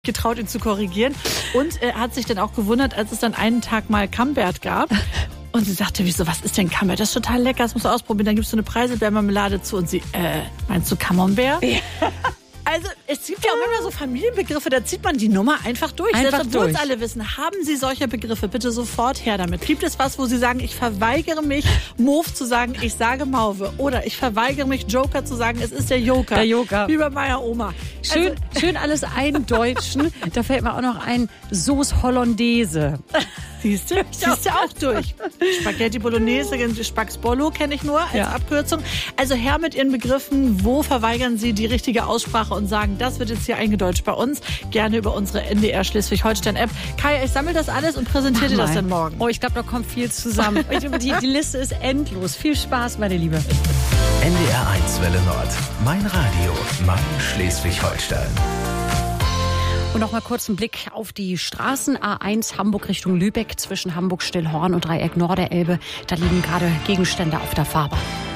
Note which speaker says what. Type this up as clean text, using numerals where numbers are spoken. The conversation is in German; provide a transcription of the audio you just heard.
Speaker 1: getraut, ihn zu korrigieren. Und er hat sich dann auch gewundert, als es dann einen Tag mal Camembert gab. Und sie sagte, wieso, was ist denn Camembert? Das ist total lecker, das musst du ausprobieren. Dann gibst du eine Preiselbeermarmelade zu. Und sie, meinst du Camembert? Ja. Also es gibt ja auch immer so Familienbegriffe, da zieht man die Nummer einfach durch. Selbst obwohl es alle wissen, haben Sie solche Begriffe, bitte sofort her damit. Gibt es was, wo Sie sagen, ich verweigere mich, Move zu sagen, ich sage Mauve. Oder ich verweigere mich, Joker zu sagen, es ist der Joker.
Speaker 2: Der Joker.
Speaker 1: Wie bei meiner Oma.
Speaker 2: Schön alles eindeutschen. Da fällt mir auch noch ein Sauce Hollandaise.
Speaker 1: Siehst du auch durch. Spaghetti Bolognese, Spax Bollo kenne ich nur als Abkürzung. Also her mit Ihren Begriffen, wo verweigern Sie die richtige Aussprache und sagen, das wird jetzt hier eingedeutscht bei uns. Gerne über unsere NDR Schleswig-Holstein-App. Kaya, ich sammle das alles und präsentiere dir das dann morgen.
Speaker 2: Oh, ich glaube, da kommt viel zusammen. Die Liste ist endlos. Viel Spaß, meine Liebe.
Speaker 3: NDR 1 Welle Nord. Mein Radio, mein Schleswig-Holstein.
Speaker 2: Und noch mal kurz einen Blick auf die Straßen. A1 Hamburg Richtung Lübeck zwischen Hamburg-Stillhorn und Dreieck Norderelbe. Da liegen gerade Gegenstände auf der Fahrbahn.